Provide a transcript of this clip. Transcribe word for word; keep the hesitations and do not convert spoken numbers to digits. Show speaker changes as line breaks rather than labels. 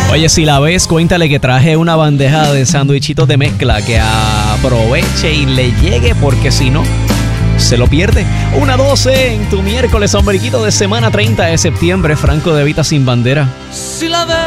Oye, si la ves, cuéntale que traje una bandeja de sándwichitos de mezcla, que aproveche y le llegue, porque si no, se lo pierde. una doce en tu miércoles, hombriquito de semana treinta de septiembre. Franco De Vita, Sin Bandera.
Si la ves